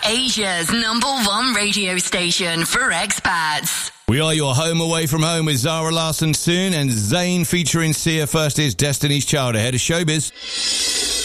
Asia's #1 radio station for expats. We are your home away from home with Zara Larsson soon, and Zayn featuring Sia. First is Destiny's Child ahead of Showbiz.